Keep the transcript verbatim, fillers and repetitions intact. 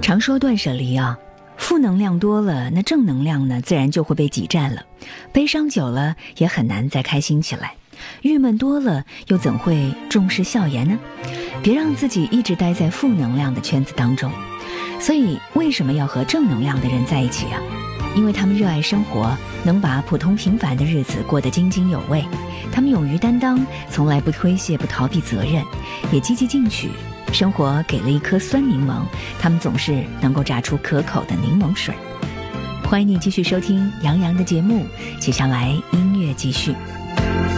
常说断舍离啊，负能量多了，那正能量呢，自然就会被挤占了。悲伤久了，也很难再开心起来。郁闷多了，又怎会重视笑颜呢？别让自己一直待在负能量的圈子当中。所以，为什么要和正能量的人在一起啊？因为他们热爱生活，能把普通平凡的日子过得津津有味。他们勇于担当，从来不推卸不逃避责任，也积极进取。生活给了一颗酸柠檬，他们总是能够榨出可口的柠檬水。欢迎你继续收听杨洋的节目，接下来音乐继续。